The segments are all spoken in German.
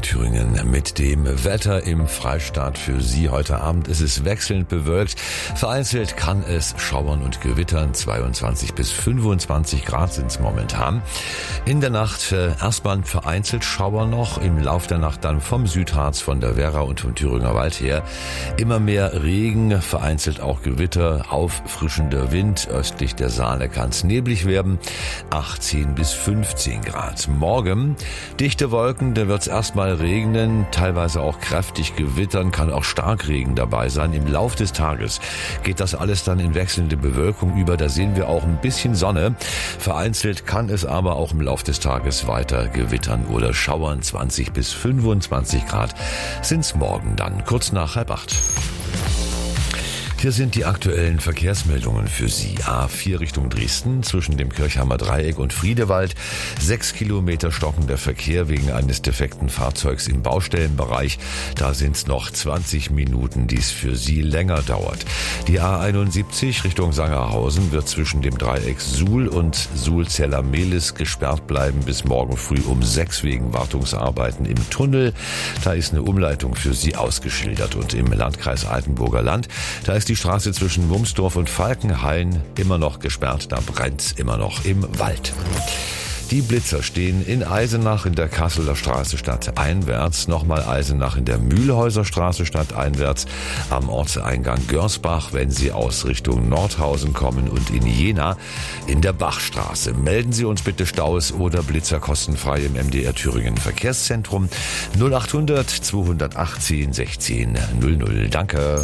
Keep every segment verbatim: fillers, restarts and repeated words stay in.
Thüringen mit dem Wetter im Freistaat für Sie. Heute Abend ist es wechselnd bewölkt. Vereinzelt kann es schauern und gewittern. zweiundzwanzig bis fünfundzwanzig Grad sind es momentan. In der Nacht äh, erstmal vereinzelt Schauer noch. Im Lauf der Nacht dann vom Südharz, von der Werra und vom Thüringer Wald her immer mehr Regen, vereinzelt auch Gewitter, auffrischender Wind. Östlich der Saale kann es neblig werden. achtzehn bis fünfzehn Grad. Morgen dichte Wolken, da wird es erstmal regnen, teilweise auch kräftig gewittern, kann auch Starkregen dabei sein. Im Lauf des Tages geht das alles dann in wechselnde Bewölkung über. Da sehen wir auch ein bisschen Sonne. Vereinzelt kann es aber auch im Lauf des Tages weiter gewittern oder schauern. zwanzig bis fünfundzwanzig Grad sind's morgen dann, kurz nach halb acht. Hier sind die aktuellen Verkehrsmeldungen für Sie. A vier Richtung Dresden zwischen dem Kirchheimer Dreieck und Friedewald. Sechs Kilometer stockender Verkehr wegen eines defekten Fahrzeugs im Baustellenbereich. Da sind es noch zwanzig Minuten, die es für Sie länger dauert. Die A einundsiebzig Richtung Sangerhausen wird zwischen dem Dreieck Suhl und Suhl-Zella-Mehlis gesperrt bleiben bis morgen früh um sechs wegen Wartungsarbeiten im Tunnel. Da ist eine Umleitung für Sie ausgeschildert. Und im Landkreis Altenburger Land, da ist die Straße zwischen Wumsdorf und Falkenhain immer noch gesperrt, da brennt's immer noch im Wald. Die Blitzer stehen in Eisenach in der Kasseler Straße stadteinwärts, nochmal Eisenach in der Mühlhäuser Straße stadteinwärts, am Ortseingang Görsbach, wenn Sie aus Richtung Nordhausen kommen, und in Jena in der Bachstraße. Melden Sie uns bitte Staus oder Blitzer kostenfrei im M D R Thüringen Verkehrszentrum null achthundert zweihundertachtzehn sechzehn null null. Danke.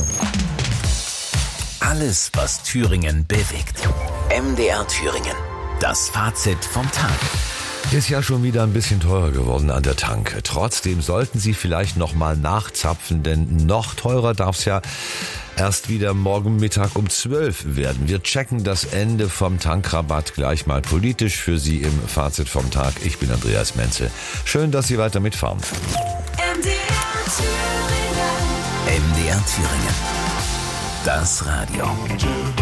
Alles, was Thüringen bewegt. M D R Thüringen. Das Fazit vom Tag. Ist ja schon wieder ein bisschen teurer geworden an der Tanke. Trotzdem sollten Sie vielleicht noch mal nachzapfen, denn noch teurer darf es ja erst wieder morgen Mittag um zwölf werden. Wir checken das Ende vom Tankrabatt gleich mal politisch für Sie im Fazit vom Tag. Ich bin Andreas Menzel. Schön, dass Sie weiter mitfahren. M D R Thüringen. M D R Thüringen. Das Radio.